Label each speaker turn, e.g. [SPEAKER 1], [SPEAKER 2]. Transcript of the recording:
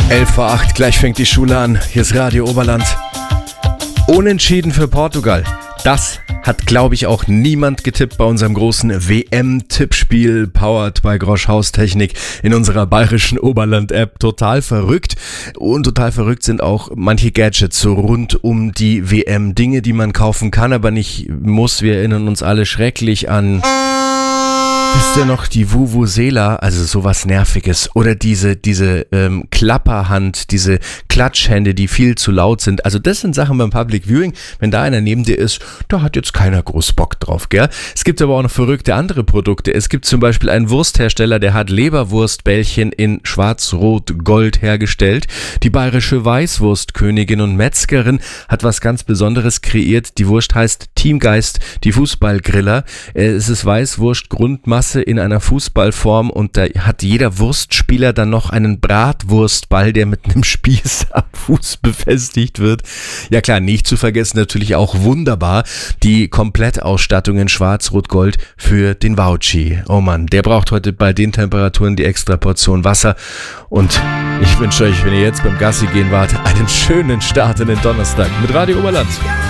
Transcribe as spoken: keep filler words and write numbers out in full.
[SPEAKER 1] elf vor acht, gleich fängt die Schule an. Hier ist Radio Oberland. Unentschieden für Portugal. Das hat, glaube ich, auch niemand getippt bei unserem großen W M-Tippspiel, powered by Grosch Haustechnik in unserer bayerischen Oberland-App. Total verrückt. Und total verrückt sind auch manche Gadgets so rund um die W M. Dinge, die man kaufen kann, aber nicht muss. Wir erinnern uns alle schrecklich an... Wisst ihr noch, die Vuvuzela, also sowas Nerviges, oder diese diese ähm, Klapperhand, diese Klatschhände, die viel zu laut sind. Also das sind Sachen beim Public Viewing, wenn da einer neben dir ist, da hat jetzt keiner groß Bock drauf, gell? Es gibt aber auch noch verrückte andere Produkte. Es gibt zum Beispiel einen Wursthersteller, der hat Leberwurstbällchen in Schwarz-Rot-Gold hergestellt. Die bayerische Weißwurstkönigin und Metzgerin hat was ganz Besonderes kreiert. Die Wurst heißt Teamgeist, die Fußballgriller. Es ist Weißwurst, Grundmasse in einer Fußballform und da hat jeder Wurstspieler dann noch einen Bratwurstball, der mit einem Spieß am Fuß befestigt wird. Ja klar, nicht zu vergessen natürlich auch wunderbar die Komplettausstattung in Schwarz-Rot-Gold für den Vauci. Oh Mann, der braucht heute bei den Temperaturen die extra Portion Wasser und ich wünsche euch, wenn ihr jetzt beim Gassi gehen wart, einen schönen Start in den Donnerstag mit Radio Oberland.